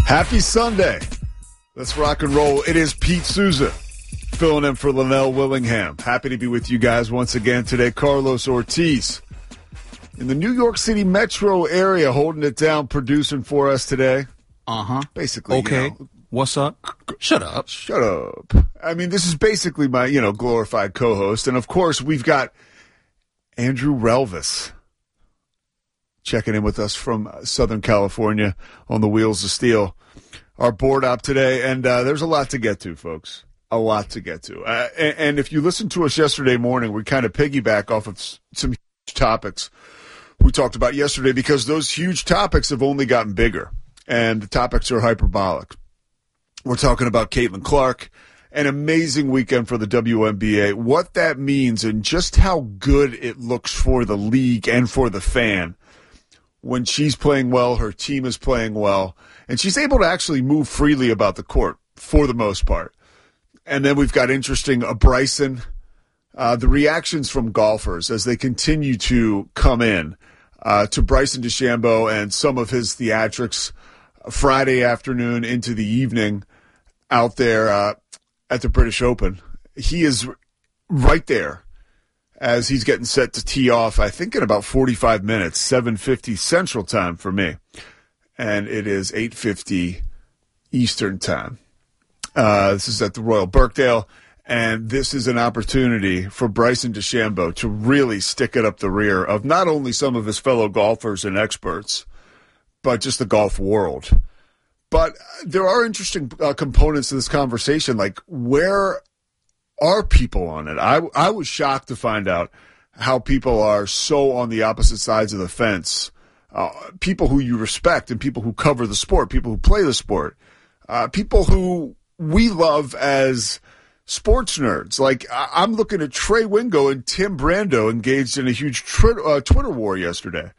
Happy Sunday. Let's rock and roll. It is Pete Souza filling in for Linnell Willingham. Happy to be with you guys once again today. Carlos Ortiz in the New York City metro area holding it down, producing for us today. Basically. Okay. What's up? Shut up. Shut up. I mean, this is basically my, glorified co-host. And, of course, we've got Andrew Relvis checking in with us from Southern California on the Wheels of Steel. Our board op today, and there's a lot to get to, folks. A lot to get to. And if you listened to us yesterday morning, we kind of piggyback off of some huge topics we talked about yesterday because those huge topics have only gotten bigger, and the topics are hyperbolic. We're talking about Caitlin Clark, an amazing weekend for the WNBA, what that means and just how good it looks for the league and for the fan. When she's playing well, her team is playing well, and she's able to actually move freely about the court for the most part. And then we've got interesting Bryson, the reactions from golfers as they continue to come in to Bryson DeChambeau and some of his theatrics Friday afternoon into the evening out there at the British Open. He is right there as he's getting set to tee off, I think in about 45 minutes, 7:50 Central Time for me. And it is 8:50 Eastern Time. This is at the Royal Birkdale, and this is an opportunity for Bryson DeChambeau to really stick it up the rear of not only some of his fellow golfers and experts, but just the golf world. But there are interesting components to this conversation, like where are people on it? I was shocked to find out how people are so on the opposite sides of the fence. People who you respect and people who cover the sport, people who play the sport, people who we love as sports nerds. Like I'm looking at Trey Wingo and Tim Brando engaged in a huge Twitter war yesterday.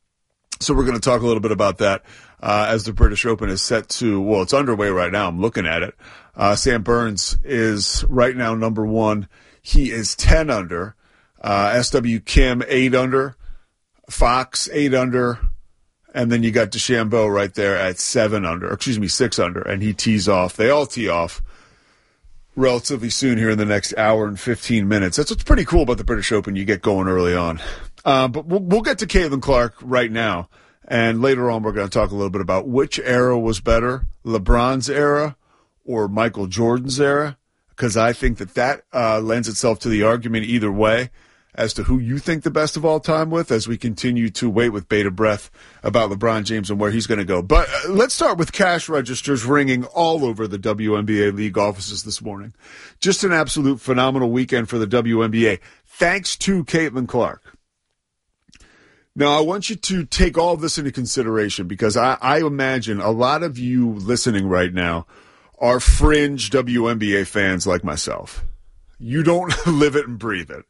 So we're going to talk a little bit about that as the British Open is set to, well, it's underway right now. I'm looking at it. Sam Burns is right now number one. He is 10 under. SW Kim 8 under. Fox 8 under. And then you got DeChambeau right there at 6 under. And he tees off. They all tee off relatively soon here in the next hour and 15 minutes. That's what's pretty cool about the British Open. You get going early on. But we'll get to Caitlin Clark right now. And later on, we're going to talk a little bit about which era was better, LeBron's era or Michael Jordan's era, because I think that lends itself to the argument either way as to who you think the best of all time with as we continue to wait with bated breath about LeBron James and where he's going to go. But let's start with cash registers ringing all over the WNBA league offices this morning. Just an absolute phenomenal weekend for the WNBA, thanks to Caitlin Clark. Now, I want you to take all of this into consideration because I imagine a lot of you listening right now are fringe WNBA fans like myself. You don't live it and breathe it.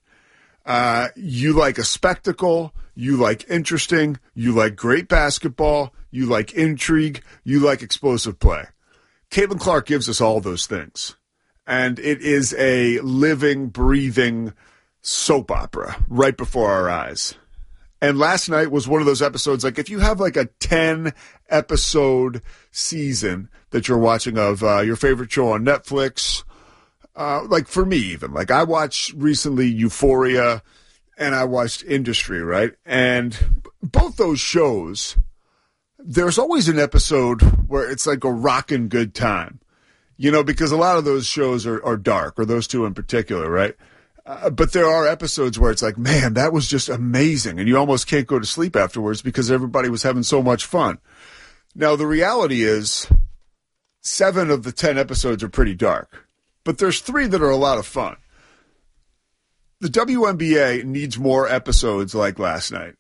You like a spectacle. You like interesting. You like great basketball. You like intrigue. You like explosive play. Caitlin Clark gives us all those things. And it is a living, breathing soap opera right before our eyes. And last night was one of those episodes, like if you have like a 10-episode season that you're watching of your favorite show on Netflix, like for me even, like I watched recently Euphoria and I watched Industry, right? And both those shows, there's always an episode where it's like a rockin' good time, because a lot of those shows are dark, or those two in particular, right? But there are episodes where it's like, man, that was just amazing. And you almost can't go to sleep afterwards because everybody was having so much fun. Now, the reality is 7 of the 10 episodes are pretty dark, but there's 3 that are a lot of fun. The WNBA needs more episodes like last night.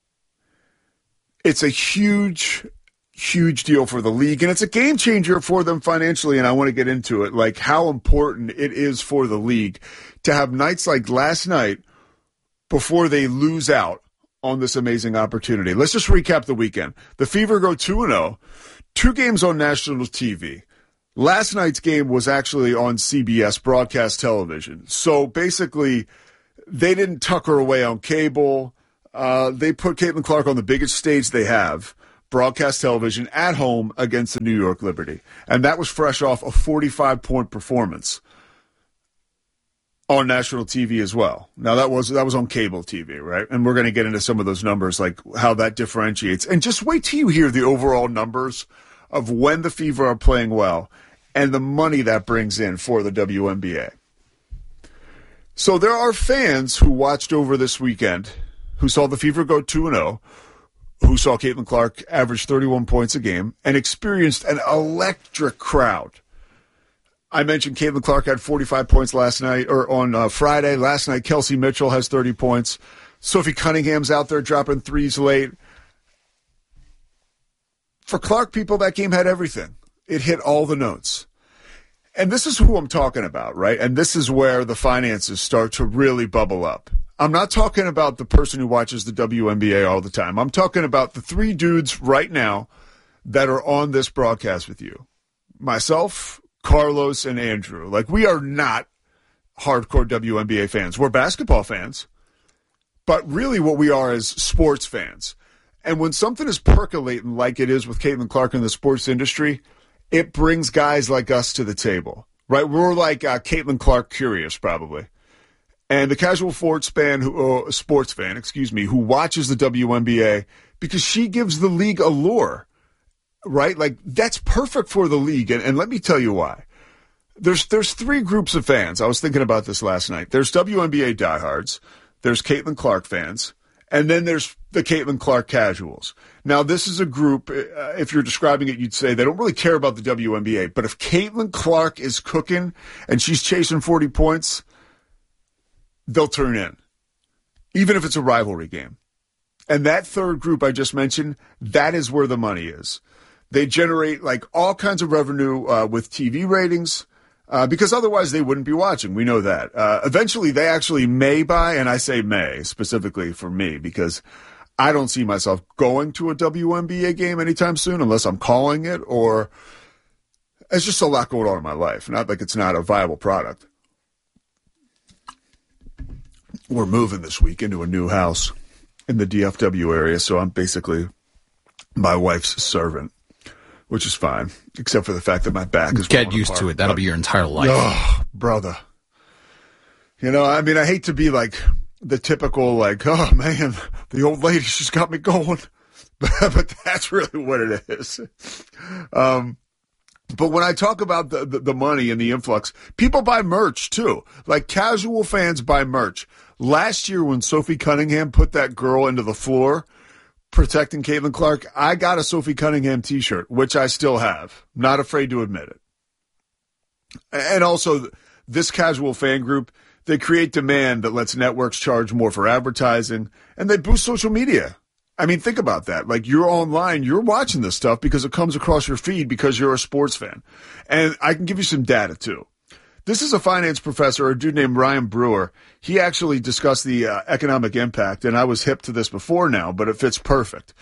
It's a huge, huge deal for the league, and it's a game changer for them financially, and I want to get into it, like how important it is for the league to have nights like last night before they lose out on this amazing opportunity. Let's just recap the weekend. The Fever go 2-0, 2 games on national TV. Last night's game was actually on CBS broadcast television. So basically, they didn't tuck her away on cable. They put Caitlin Clark on the biggest stage they have. broadcast television at home against the New York Liberty. And that was fresh off a 45-point performance on national TV as well. Now, that was on cable TV, right? And we're going to get into some of those numbers, like how that differentiates. And just wait till you hear the overall numbers of when the Fever are playing well and the money that brings in for the WNBA. So there are fans who watched over this weekend who saw the Fever go 2-0, who saw Caitlin Clark average 31 points a game and experienced an electric crowd. I mentioned Caitlin Clark had 45 points last night, or on Friday. Last night, Kelsey Mitchell has 30 points. Sophie Cunningham's out there dropping threes late. For Clark people, that game had everything. It hit all the notes. And this is who I'm talking about, right? And this is where the finances start to really bubble up. I'm not talking about the person who watches the WNBA all the time. I'm talking about the three dudes right now that are on this broadcast with you. Myself, Carlos, and Andrew. Like, we are not hardcore WNBA fans. We're basketball fans. But really what we are is sports fans. And when something is percolating like it is with Caitlin Clark in the sports industry, it brings guys like us to the table, right? We're like Caitlin Clark curious, probably. And the casual sports fan who watches the WNBA because she gives the league allure, right? Like, that's perfect for the league. And let me tell you why. There's three groups of fans. I was thinking about this last night. There's WNBA diehards. There's Caitlin Clark fans. And then there's the Caitlin Clark casuals. Now, this is a group, if you're describing it, you'd say they don't really care about the WNBA. But if Caitlin Clark is cooking and she's chasing 40 points, they'll turn in, even if it's a rivalry game. And that third group I just mentioned, that is where the money is. They generate like all kinds of revenue with TV ratings because otherwise they wouldn't be watching. We know that. Eventually they actually may buy, and I say may specifically for me because I don't see myself going to a WNBA game anytime soon unless I'm calling it or it's just a lot going on in my life. Not like it's not a viable product. We're moving this week into a new house in the DFW area, so I'm basically my wife's servant, which is fine, except for the fact that my back is Get used to it. That'll be your entire life. Oh, brother. You know, I mean, I hate to be like the typical, like, oh, man, the old lady, she's got me going. But that's really what it is. But when I talk about the money and the influx, people buy merch, too. Like, casual fans buy merch. Last year when Sophie Cunningham put that girl into the floor protecting Caitlin Clark, I got a Sophie Cunningham t-shirt, which I still have. Not afraid to admit it. And also, this casual fan group, they create demand that lets networks charge more for advertising, and they boost social media. I mean, think about that. Like, you're online, you're watching this stuff because it comes across your feed because you're a sports fan. And I can give you some data, too. This is a finance professor, a dude named Ryan Brewer. He actually discussed the economic impact, and I was hip to this before now, but it fits perfect.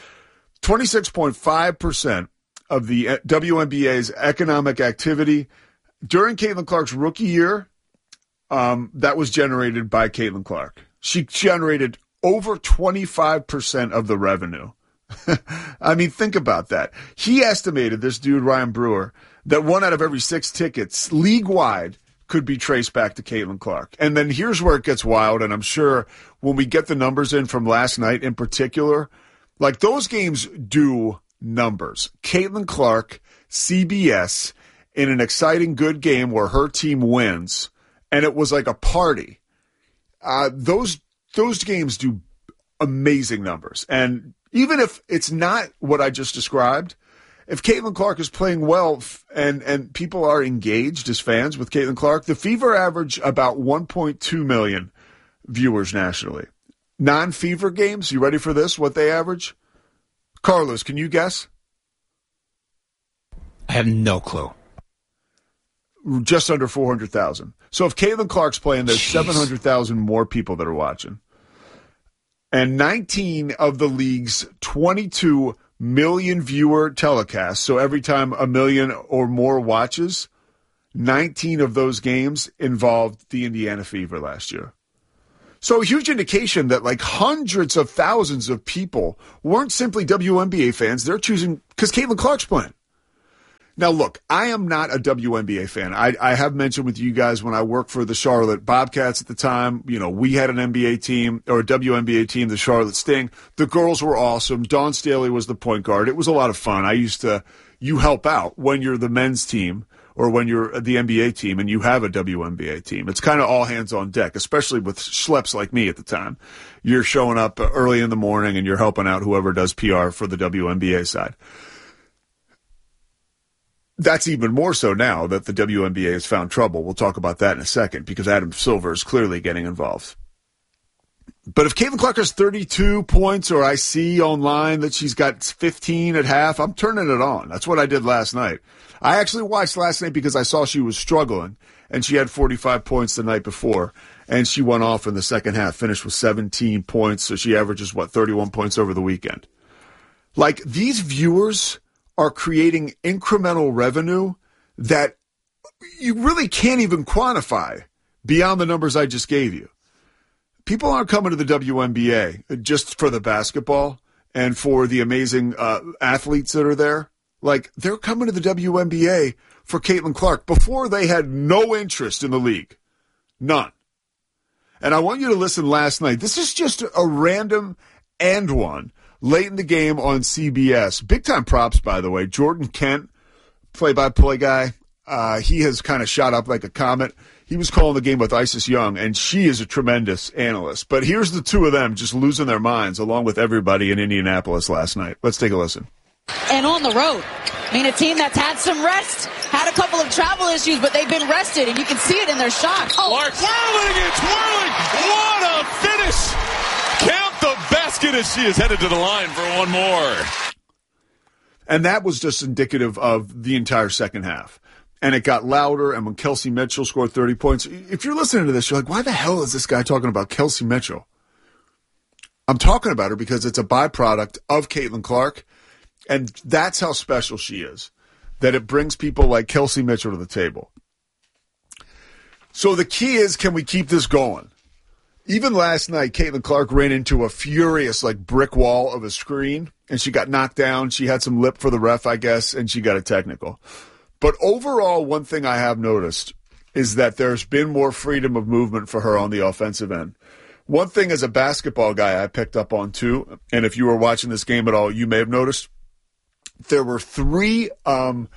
26.5% of the WNBA's economic activity during Caitlin Clark's rookie year, that was generated by Caitlin Clark. She generated over 25% of the revenue. I mean, think about that. He estimated, this dude, Ryan Brewer, that 1 out of every 6 tickets league-wide could be traced back to Caitlin Clark. And then here's where it gets wild, and I'm sure when we get the numbers in from last night in particular, like, those games do numbers. Caitlin Clark, CBS, in an exciting, good game where her team wins, and it was like a party. Those games do amazing numbers. And even if it's not what I just described, if Caitlin Clark is playing well and people are engaged as fans with Caitlin Clark, the Fever average about 1.2 million viewers nationally. Non-Fever games, you ready for this, what they average? Carlos, can you guess? I have no clue. Just under 400,000. So if Caitlin Clark's playing, there's 700,000 more people that are watching. And 19 of the league's 22 million viewer telecasts, so every time a million or more watches, 19 of those games involved the Indiana Fever last year. So a huge indication that like hundreds of thousands of people weren't simply WNBA fans. They're choosing because Caitlin Clark's playing. Now, look, I am not a WNBA fan. I have mentioned with you guys when I worked for the Charlotte Bobcats at the time, we had an NBA team or a WNBA team, the Charlotte Sting. The girls were awesome. Dawn Staley was the point guard. It was a lot of fun. You help out when you're the men's team or when you're the NBA team and you have a WNBA team. It's kind of all hands on deck, especially with schleps like me at the time. You're showing up early in the morning and you're helping out whoever does PR for the WNBA side. That's even more so now that the WNBA has found trouble. We'll talk about that in a second because Adam Silver is clearly getting involved. But if Caitlin Clark has 32 points or I see online that she's got 15 at half, I'm turning it on. That's what I did last night. I actually watched last night because I saw she was struggling, and she had 45 points the night before, and she went off in the second half, finished with 17 points, so she averages, 31 points over the weekend. Like, these viewers are creating incremental revenue that you really can't even quantify beyond the numbers I just gave you. People aren't coming to the WNBA just for the basketball and for the amazing athletes that are there. Like, they're coming to the WNBA for Caitlin Clark before they had no interest in the league. None. And I want you to listen last night. This is just a random and one. Late in the game on CBS. Big time props, by the way. Jordan Kent, play-by-play guy. He has kind of shot up like a comet. He was calling the game with Isis Young, and she is a tremendous analyst. But here's the two of them just losing their minds along with everybody in Indianapolis last night. Let's take a listen. And on the road. I mean, a team that's had some rest, had a couple of travel issues, but they've been rested, and you can see it in their shots. Clark swirling, it's whirling. What a finish. Count the basket as she is headed to the line for one more. And that was just indicative of the entire second half. And it got louder, and when Kelsey Mitchell scored 30 points, if you're listening to this, you're like, why the hell is this guy talking about Kelsey Mitchell? I'm talking about her because it's a byproduct of Caitlin Clark, and that's how special she is, that it brings people like Kelsey Mitchell to the table. So the key is, can we keep this going? Even last night, Caitlin Clark ran into a furious, brick wall of a screen, and she got knocked down. She had some lip for the ref, I guess, and she got a technical. But overall, one thing I have noticed is that there's been more freedom of movement for her on the offensive end. One thing as a basketball guy I picked up on, too, and if you were watching this game at all, you may have noticed, there were three, to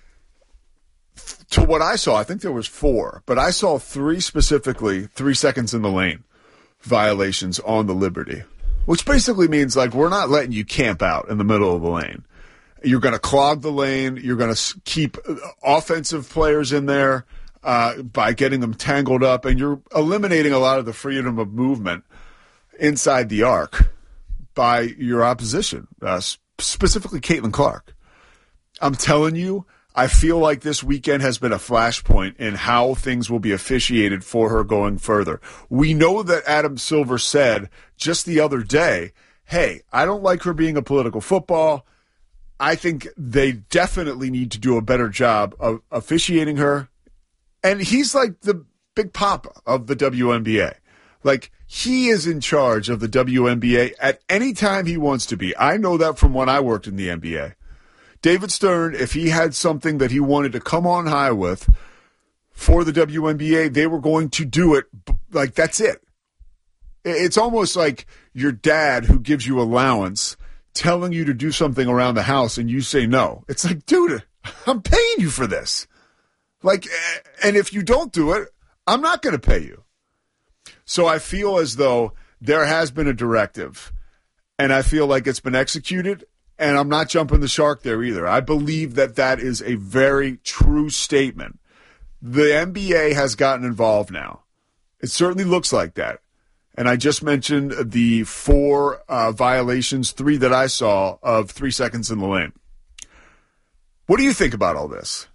what I saw, I think there was four, but I saw three specifically, 3 seconds in the lane violations on the Liberty, which basically means we're not letting you camp out in the middle of the lane. You're going to clog the lane. You're going to keep offensive players in there by getting them tangled up, and you're eliminating a lot of the freedom of movement inside the arc by your opposition, specifically Caitlin Clark. I'm telling you, I feel like this weekend has been a flashpoint in how things will be officiated for her going further. We know that Adam Silver said just the other day, hey, I don't like her being a political football. I think they definitely need to do a better job of officiating her. And he's like the big papa of the WNBA. He is in charge of the WNBA at any time he wants to be. I know that from when I worked in the NBA. David Stern, if he had something that he wanted to come on high with for the WNBA, they were going to do it. That's it. It's almost like your dad who gives you allowance telling you to do something around the house and you say no. It's like, dude, I'm paying you for this. And if you don't do it, I'm not going to pay you. So I feel as though there has been a directive, and I feel like it's been executed. And I'm not jumping the shark there either. I believe that that is a very true statement. The NBA has gotten involved now. It certainly looks like that. And I just mentioned the four violations, three that I saw of 3 seconds in the lane. What do you think about all this?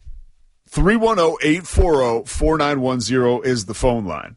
310-840-4910 is the phone line.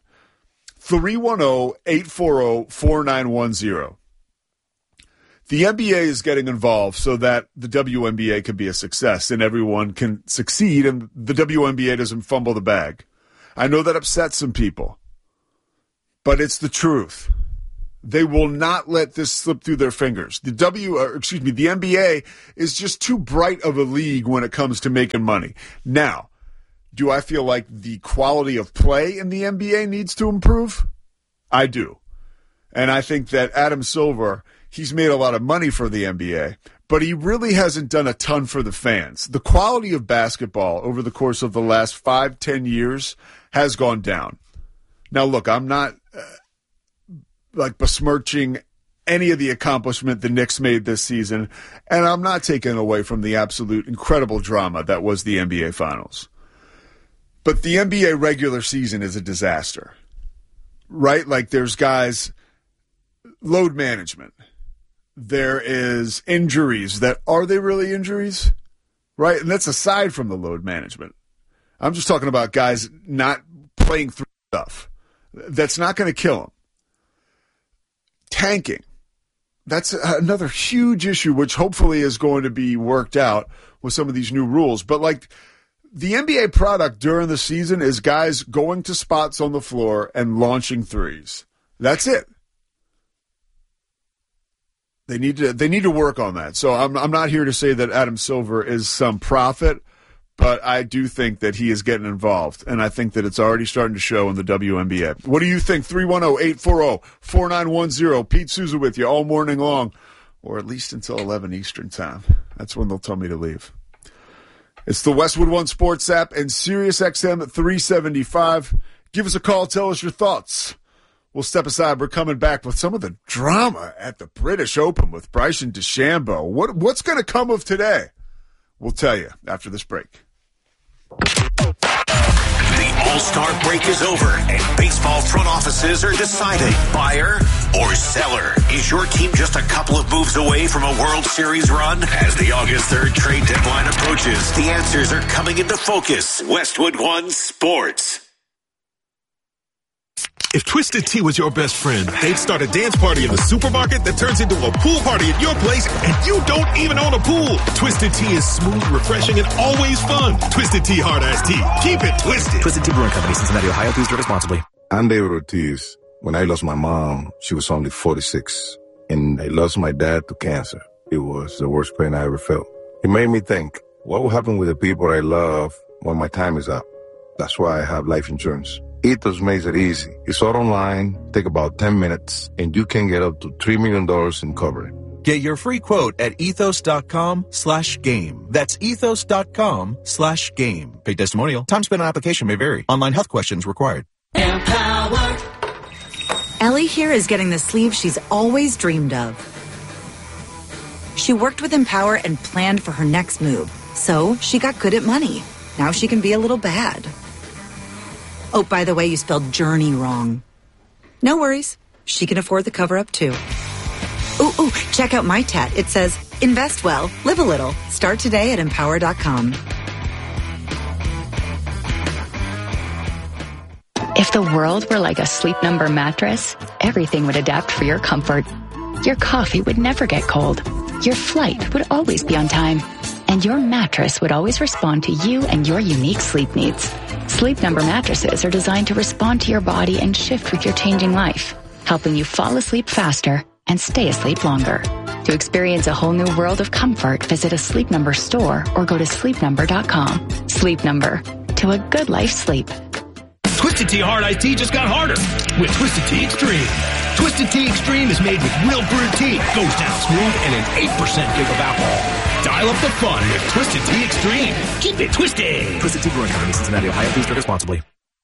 310-840-4910. The NBA is getting involved so that the WNBA can be a success and everyone can succeed and the WNBA doesn't fumble the bag. I know that upsets some people. but it's the truth. They will not let this slip through their fingers. The NBA is just too bright of a league when it comes to making money. Now, do I feel like the quality of play in the NBA needs to improve? I do. And I think that Adam Silver, he's made a lot of money for the NBA, but he really hasn't done a ton for the fans. The quality of basketball over the course of the last 5-10 years has gone down. Now, look, I'm not besmirching any of the accomplishment the Knicks made this season, and I'm not taking away from the absolute incredible drama that was the NBA Finals. But the NBA regular season is a disaster, right? Like, there's guys, load management. There is injuries that, are they really injuries? Right? And that's aside from the load management. I'm just talking about guys not playing through stuff. That's not going to kill them. Tanking. That's another huge issue, which hopefully is going to be worked out with some of these new rules. But like, the NBA product during the season is guys going to spots on the floor and launching threes. That's it. They need to work on that. So I'm not here to say that Adam Silver is some prophet, but I do think that he is getting involved, and I think that it's already starting to show in the WNBA. What do you think? 310-840-4910. Pete Souza with you all morning long, or at least until 11 Eastern time. That's when they'll tell me to leave. It's the Westwood One Sports app and SiriusXM 375. Give us a call. Tell us your thoughts. We'll step aside. We're coming back with some of the drama at the British Open with Bryson DeChambeau. What's going to come of today? We'll tell you after this break. The All-Star break is over, and baseball front offices are deciding buyer or seller. Is your team just a couple of moves away from a World Series run? As the August 3rd trade deadline approaches, the answers are coming into focus. Westwood One Sports. If Twisted Tea was your best friend, they'd start a dance party in the supermarket that turns into a pool party at your place, and you don't even own a pool. Twisted Tea is smooth, refreshing, and always fun. Twisted Tea Hard Iced Tea. Keep it twisted. Twisted Tea Brewing Company, Cincinnati, Ohio. Please drink responsibly. I'm David Ortiz. When I lost my mom, she was only 46, and I lost my dad to cancer. It was the worst pain I ever felt. It made me think, what will happen with the people I love when my time is up? That's why I have life insurance. Ethos makes it easy. It's all online, take about 10 minutes, and you can get up to $3 million in coverage. Get your free quote at ethos.com/game. That's ethos.com/game. Paid testimonial. Time spent on application may vary. Online health questions required. Empower. Ellie here is getting the sleeve she's always dreamed of. She worked with Empower and planned for her next move. So she got good at money. Now she can be a little bad. Oh, by the way, you spelled journey wrong. No worries. She can afford the cover-up, too. Ooh, check out my tat. It says, invest well, live a little. Start today at Empower.com. If the world were like a Sleep Number mattress, everything would adapt for your comfort. Your coffee would never get cold. Your flight would always be on time. And your mattress would always respond to you and your unique sleep needs. Sleep Number mattresses are designed to respond to your body and shift with your changing life, helping you fall asleep faster and stay asleep longer. To experience a whole new world of comfort, visit a Sleep Number store or go to sleepnumber.com. Sleep Number. To a good life sleep. Twisted Tea Hard Iced Tea just got harder with Twisted Tea Extreme. Twisted Tea Extreme is made with real brewed tea, goes down smooth, and an 8% give of alcohol. Dial up the fun with Twisted Tea Extreme. Keep it twisted. Twisted Tea Brewing Company, Cincinnati, Ohio. Please drink responsibly.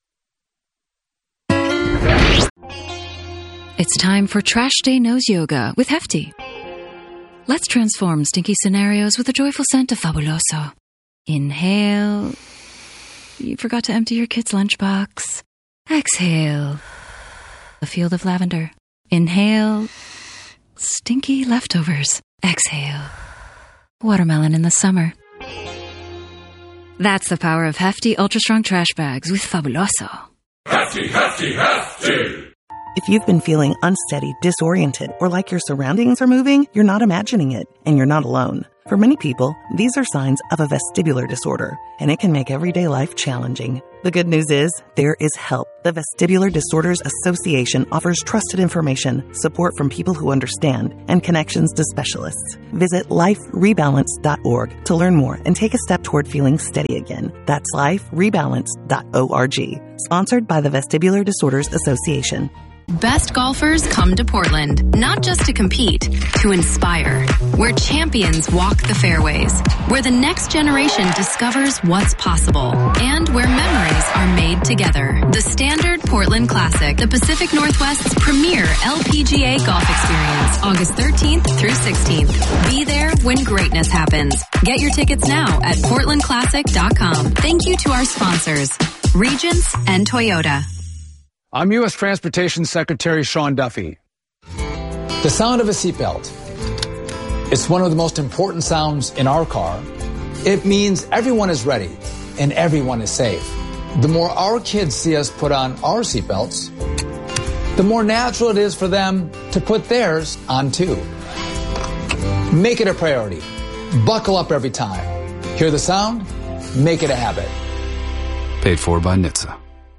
It's time for Trash Day Nose Yoga with Hefty. Let's transform stinky scenarios with the joyful scent of Fabuloso. Inhale. You forgot to empty your kid's lunchbox. Exhale. A field of lavender. Inhale. Stinky leftovers. Exhale. Watermelon in the summer. That's the power of Hefty Ultra Strong Trash Bags with Fabuloso. Hefty, Hefty, Hefty! If you've been feeling unsteady, disoriented, or like your surroundings are moving, you're not imagining it, and you're not alone. For many people, these are signs of a vestibular disorder, and it can make everyday life challenging. The good news is there is help. The Vestibular Disorders Association offers trusted information, support from people who understand, and connections to specialists. Visit liferebalance.org to learn more and take a step toward feeling steady again. That's liferebalance.org. Sponsored by the Vestibular Disorders Association. Best golfers come to Portland, not just to compete, to inspire. Where champions walk the fairways. Where the next generation discovers what's possible. And where memories are made together. The Standard Portland Classic, the Pacific Northwest's premier LPGA golf experience, August 13th through 16th. Be there when greatness happens. Get your tickets now at portlandclassic.com. Thank you to our sponsors, Regents and Toyota. I'm U.S. Transportation Secretary Sean Duffy. The sound of a seatbelt. It's one of the most important sounds in our car. It means everyone is ready and everyone is safe. The more our kids see us put on our seatbelts, the more natural it is for them to put theirs on too. Make it a priority. Buckle up every time. Hear the sound? Make it a habit. Paid for by NHTSA.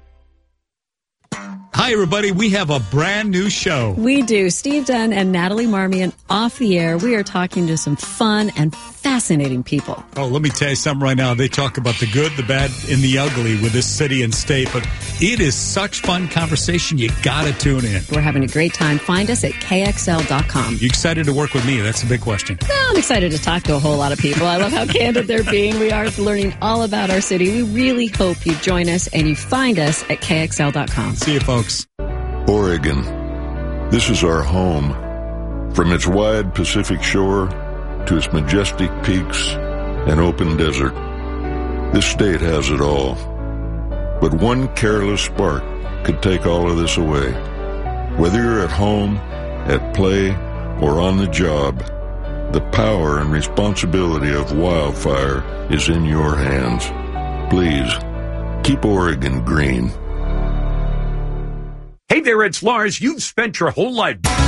Hi, everybody. We have a brand new show. We do. Steve Dunn and Natalie Marmion off the air. We are talking to some fun and fascinating people. Oh, let me tell you something right now. They talk about the good, the bad, and the ugly with this city and state, but it is such fun conversation. You got to tune in. We're having a great time. Find us at KXL.com. You excited to work with me? That's a big question. Well, I'm excited to talk to a whole lot of people. I love how candid they're being. We are learning all about our city. We really hope you join us and you find us at KXL.com. See you, folks. Oregon. This is our home. From its wide Pacific shore to its majestic peaks and open desert, this state has it all. But one careless spark could take all of this away. Whether you're at home, at play, or on the job, the power and responsibility of wildfire is in your hands. Please, keep Oregon green. Hey there, it's Lars. You've spent your whole life